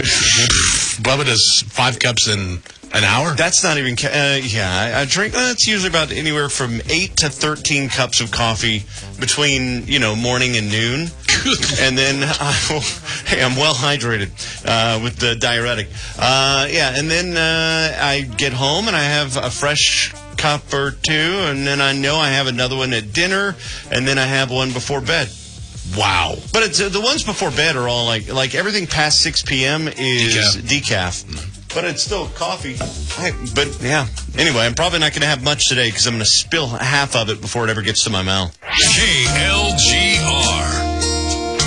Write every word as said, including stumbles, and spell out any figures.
Bubba does five cups in an hour? That's not even, uh, yeah, I, I drink, that's usually about anywhere from eight to thirteen cups of coffee between, you know, morning and noon. And then I will, hey, I'm well hydrated uh, with the diuretic. Uh, yeah, and then uh, I get home and I have a fresh cup or two, and then I know I have another one at dinner, and then I have one before bed. Wow. But it's, uh, the ones before bed are all like, like everything past six p.m. is decaf. decaf. But it's still coffee. I, but, yeah. Anyway, I'm probably not going to have much today because I'm going to spill half of it before it ever gets to my mouth. K L G R.